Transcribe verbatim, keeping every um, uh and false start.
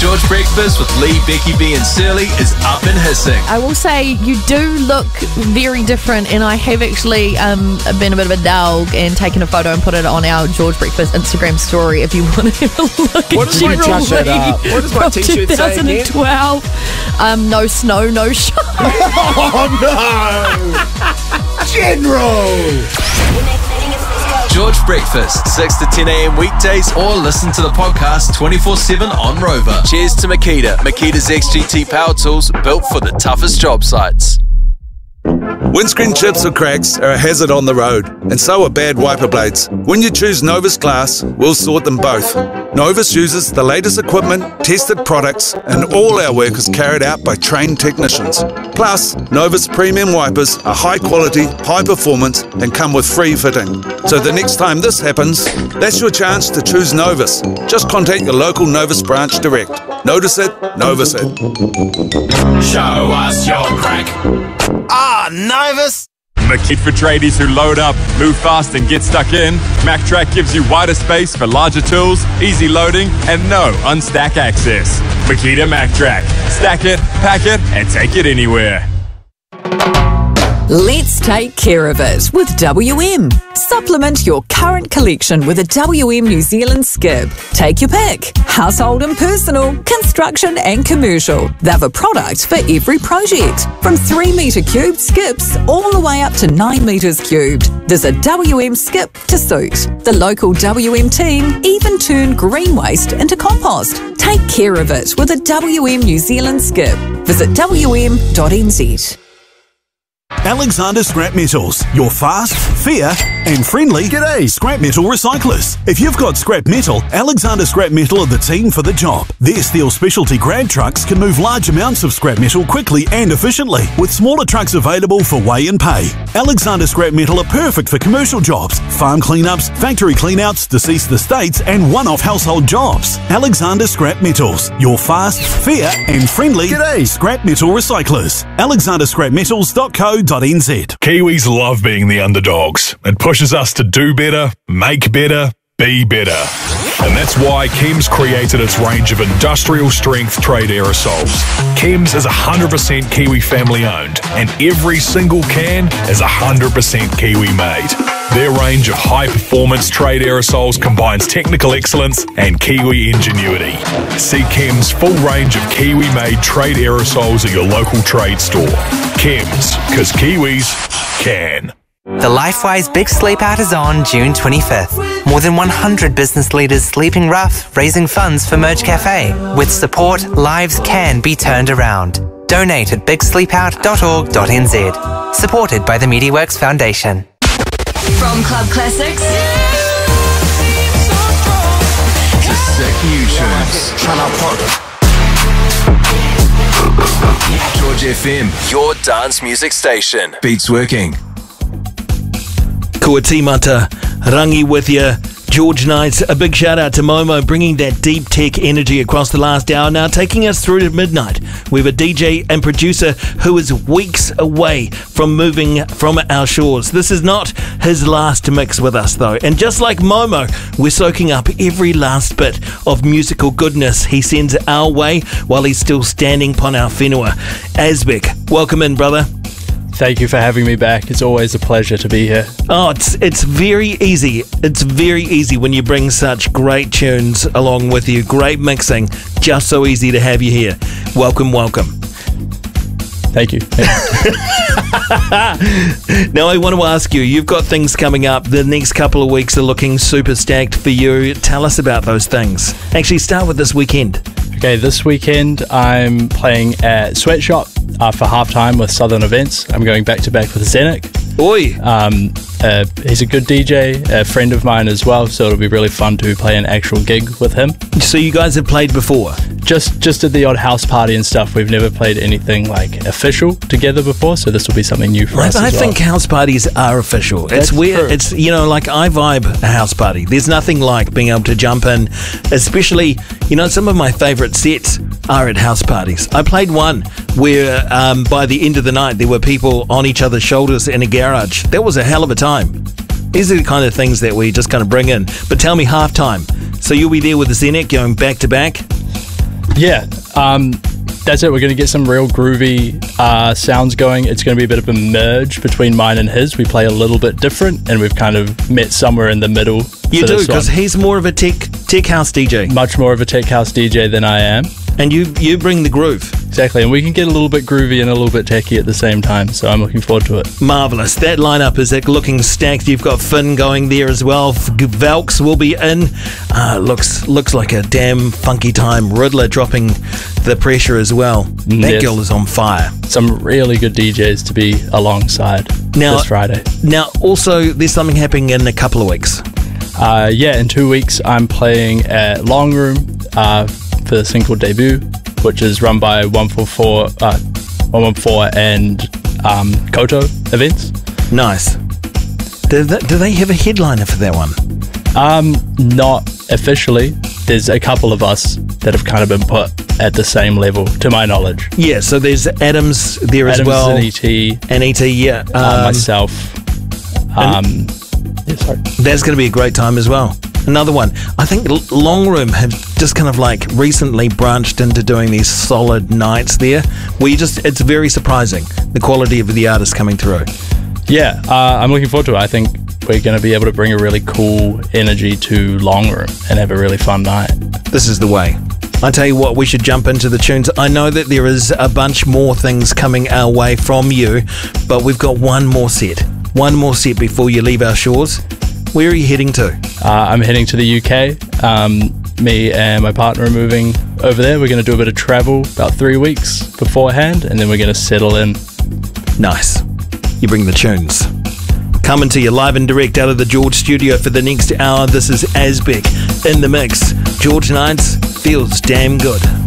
George Breakfast with Lee, Becky B and Surly is up and hissing. I will say you do look very different, and I have actually um, been a bit of a dog and taken a photo and put it on our George Breakfast Instagram story if you want to have a look What at does my General t-shirt Lee up? What does my from t-shirt say again? twenty twelve. Um, no snow, no shine. Oh no! General! George Breakfast, six to ten a.m. weekdays, or listen to the podcast twenty-four seven on Rover. Cheers to Makita. Makita's X G T power tools built for the toughest job sites. Windscreen chips or cracks are a hazard on the road, and so are bad wiper blades. When you choose Novus Glass, we'll sort them both. Novus uses the latest equipment, tested products, and all our work is carried out by trained technicians. Plus, Novus premium wipers are high quality, high performance, and come with free fitting. So the next time this happens, that's your chance to choose Novus. Just contact your local Novus branch direct. Notice it, Novus it. Show us your crack. Ah, Novus! The kit for tradies who load up, move fast and get stuck in. MacTrack gives you wider space for larger tools, easy loading, and no unstack access. Makita MacTrack. Stack it, pack it, and take it anywhere. Let's take care of it with W M. Supplement your current collection with a W M New Zealand skip. Take your pick. Household and personal, construction and commercial. They've a product for every project. From three metre cubed skips all the way up to nine metres cubed. There's a W M skip to suit. The local W M team even turn green waste into compost. Take care of it with a W M New Zealand skip. Visit w m dot n z. Alexander Scrap Metals, your fast, fair and friendly G'day scrap metal recyclers. If you've got scrap metal, Alexander Scrap Metal are the team for the job. Their steel specialty grab trucks can move large amounts of scrap metal quickly and efficiently, with smaller trucks available for weigh and pay. Alexander Scrap Metal are perfect for commercial jobs, farm cleanups, factory cleanouts, deceased estates and one-off household jobs. Alexander Scrap Metals, your fast, fair and friendly G'day scrap metal recyclers. alexander scrap metals dot co dot n z. Kiwis love being the underdogs. It pushes us to do better, make better, be better. And that's why Chems created its range of industrial strength trade aerosols. Chems is one hundred percent Kiwi family owned, and every single can is one hundred percent Kiwi made. Their range of high performance trade aerosols combines technical excellence and Kiwi ingenuity. See Chems' full range of Kiwi made trade aerosols at your local trade store. Chems, because Kiwis can. The LifeWise Big Sleep Out is on June twenty-fifth. More than one hundred business leaders sleeping rough, raising funds for Merge Cafe. With support, lives can be turned around. Donate at big sleep out dot org dot n z. Supported by the MediaWorks Foundation. From Club Classics to sick new tunes. George F M, your dance music station. Beats working. Kua tīmata, Rangi with you. George Knight, a big shout out to Momo bringing that deep tech energy across the last hour, now taking us through to midnight. We have a D J and producer who is weeks away from moving from our shores. This is not his last mix with us though, and just like Momo, we're soaking up every last bit of musical goodness he sends our way while he's still standing upon our whenua. Asbeck, welcome in, brother. Thank you for having me back. It's always a pleasure to be here. Oh, it's it's very easy. It's very easy when you bring such great tunes along with you. Great mixing. Just so easy to have you here. Welcome, welcome. Thank you. Thank you. Now, I want to ask you, you've got things coming up. The next couple of weeks are looking super stacked for you. Tell us about those things. Actually, start with this weekend. Okay, this weekend I'm playing at Sweatshop uh, for halftime with Southern Events. I'm going back to back with Zenik. Oi! Um, uh, he's a good D J, a friend of mine as well, so it'll be really fun to play an actual gig with him. So you guys have played before? Just just at the odd house party and stuff. We've never played anything like official together before, so this will be something new for I, us as I well. think house parties are official. That's it's weird. True. It's, you know, like I vibe a house party. There's nothing like being able to jump in, especially, you know, some of my favourite sets are at house parties. I played one where um, by the end of the night there were people on each other's shoulders in a garage. That was a hell of a time. These are the kind of things that we just kind of bring in. But tell me, halftime. So you'll be there with the Zenek going back to back? Yeah, um, that's it. We're going to get some real groovy uh, sounds going. It's going to be a bit of a merge between mine and his. We play a little bit different, and we've kind of met somewhere in the middle. You do, because he's more of a tech tech house D J. Much more of a tech house D J than I am. And you you bring the groove. Exactly, and we can get a little bit groovy and a little bit techy at the same time, so I'm looking forward to it. Marvellous. That lineup is looking stacked. You've got Finn going there as well. Valks will be in. Uh, looks looks like a damn funky time. Riddler dropping the pressure as well. That Yes. girl is on fire. Some really good D Js to be alongside Now- this Friday. Now, also, there's something happening in a couple of weeks. Uh, yeah, in two weeks I'm playing at Long Room uh, for the single debut, which is run by one forty-four, uh, one fourteen and um, Koto events. Nice. Do they, do they have a headliner for that one? Um, not officially. There's a couple of us that have kind of been put at the same level, to my knowledge. Yeah, so there's Adams there Adams as well. and E T. And E T, yeah. Uh, Um, myself. Um, yeah, sorry. That's going to be a great time as well. Another one. I think L- Long Room have just kind of like recently branched into doing these solid nights there. Where you just, it's very surprising the quality of the artists coming through. Yeah, uh, I'm looking forward to it. I think we're going to be able to bring a really cool energy to Long Room and have a really fun night. This is the way. I tell you what, we should jump into the tunes. I know that there is a bunch more things coming our way from you, but we've got one more set. One more set before you leave our shores. Where are you heading to? Uh, I'm heading to the U K. Um, me and my partner are moving over there. We're going to do a bit of travel, about three weeks beforehand, and then we're going to settle in. Nice. You bring the tunes. Coming to you live and direct out of the George studio for the next hour. This is Asbeck in the mix. George Nights feels damn good.